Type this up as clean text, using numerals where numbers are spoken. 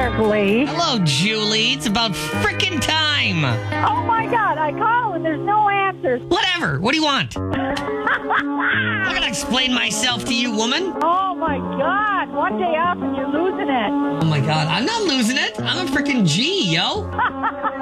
there, Glee. Hello, Julie. It's about frickin' time. Oh, my God. I call and there's no answers. Whatever. What do you want? I'm going to explain myself to you, woman. Oh, my God. One day off and you're losing it. Oh, my God. I'm not losing it. I'm a frickin' G, yo.